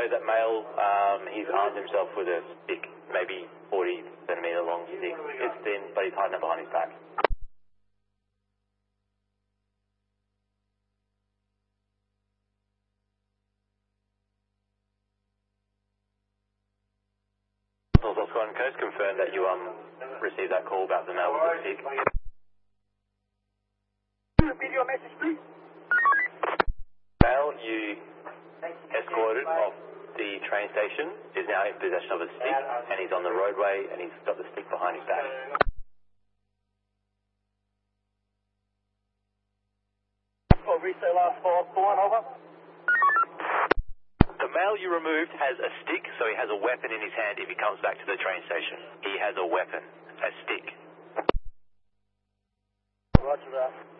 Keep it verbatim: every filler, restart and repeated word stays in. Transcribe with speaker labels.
Speaker 1: that male, um, he's armed himself with a stick, maybe forty centimetre long stick. It's thin, but he's hiding it behind his back. North Squad and Coast, confirm that you um received that call about the male with the stick.
Speaker 2: Repeat your message, please.
Speaker 1: Male you escorted off the train station is now in possession of a stick, and he's on the roadway, and he's got the stick behind his back.
Speaker 2: Oh, resale last four, four and over.
Speaker 1: The male you removed has a stick, so he has a weapon in his hand if he comes back to the train station. He has a weapon, a stick.
Speaker 2: Roger that.